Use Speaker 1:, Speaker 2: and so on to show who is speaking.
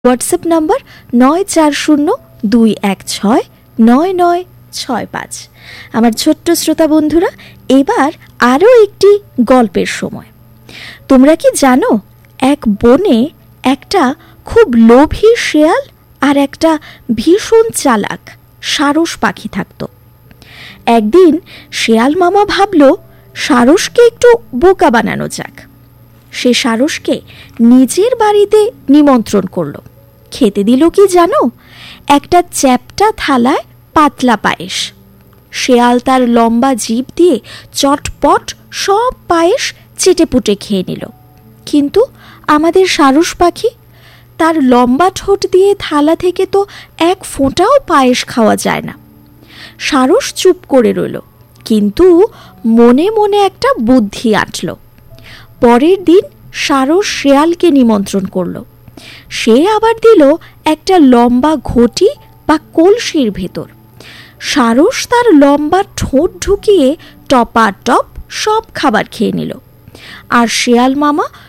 Speaker 1: WhatsApp number 9402169965। আমার ছোট্ট শ্রোতা বন্ধুরা, এবার আরও একটি গল্পের সময়। তোমরা কি জানো, এক বনে একটা খুব লোভী শেয়াল আর একটা ভীষণ চালাক সারস পাখি থাকত। একদিন শেয়াল মামা ভাবল সারসকে একটু বোকা বানানো যাক। সে সারসকে নিজের বাড়িতে নিমন্ত্রণ করল। খেতে দিল কি জানো, একটা চ্যাপ্টা থালায় পাতলা পায়েস। শেয়াল তার লম্বা জিভ দিয়ে চটপট সব পায়েস চেটেপুটে খেয়ে নিল। কিন্তু আমাদের সারস পাখি, তার লম্বা ঠোঁট দিয়ে থালা থেকে তো এক ফোঁটাও পায়েস খাওয়া যায় না। সারস চুপ করে রইল, কিন্তু মনে মনে একটা বুদ্ধি আঁটল। পরের দিন সারস শেয়ালকে নিমন্ত্রণ করল। সে আবার দিল একটা লম্বা ঘটি বা কলসির ভেতর। সারস তার লম্বা ঠোঁট ঢুকিয়ে টপাটপ সব খাবার খেয়ে নিল, আর শেয়াল মামা